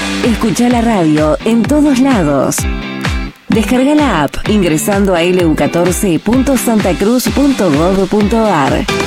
Escucha la radio en todos lados. Descarga la app ingresando a lu14.santacruz.gov.ar.